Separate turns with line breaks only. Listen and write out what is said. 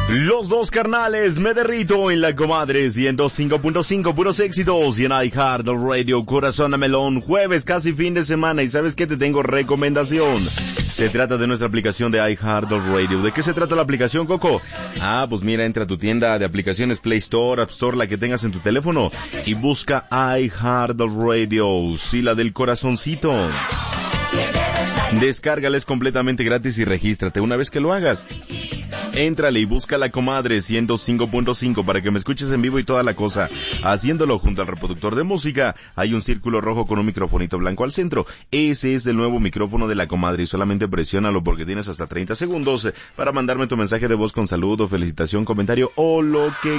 Los dos carnales, me derrito en la comadre 105.5, puros éxitos y en iHeartRadio, corazón a melón, jueves casi fin de semana y ¿sabes qué? Te tengo recomendación. Se trata de nuestra aplicación de iHeartRadio. ¿De qué se trata la aplicación, Coco? Pues mira, entra a tu tienda de aplicaciones Play Store, App Store, la que tengas en tu teléfono y busca iHeartRadio, sí, la del corazoncito. Descárgala, es completamente gratis y regístrate. Una vez que lo hagas, éntrale y busca la comadre 105.5 para que me escuches en vivo y toda la cosa. Haciéndolo junto al reproductor de música, hay un círculo rojo con un microfonito blanco al centro. Ese es el nuevo micrófono de la comadre y solamente presiónalo porque tienes hasta 30 segundos para mandarme tu mensaje de voz con saludo, felicitación, comentario o lo que